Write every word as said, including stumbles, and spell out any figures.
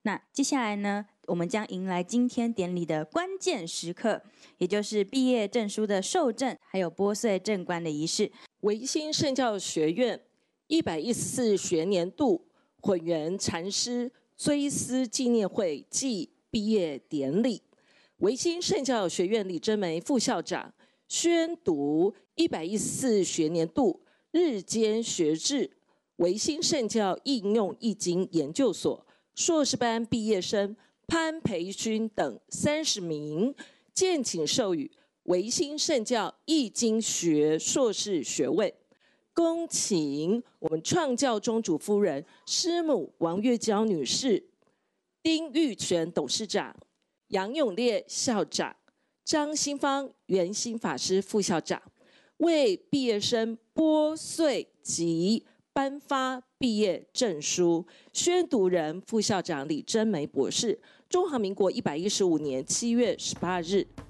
那接下来呢，我们将迎来今天典礼的关键时刻，也就是毕业证书的授证，还有拨穗正官的仪式。 维新圣教学院一百一十四学年度混元禅师追思纪念会暨毕业典礼，维新圣教学院李珍梅副校长宣读一百一十四学年度日间学制维新圣教应用易经研究所硕士班毕业生潘培勋等三十名，建请授予维新圣教易经学硕士学位。恭请我们创教宗主夫人师母王月娇女士、丁玉泉董事长、杨永烈校长、张新芳元心法师副校长，为毕业生拨穗及颁发毕业证书。宣读人副校长李珍梅博士，中华民国一百一十五年七月十八日。